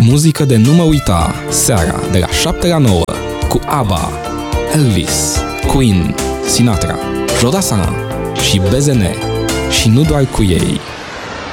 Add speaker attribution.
Speaker 1: Muzică de nu mă uita, seara de la 7 la 9, cu ABBA, Elvis, Queen, Sinatra, Jodasana și BZN, și nu doar cu ei.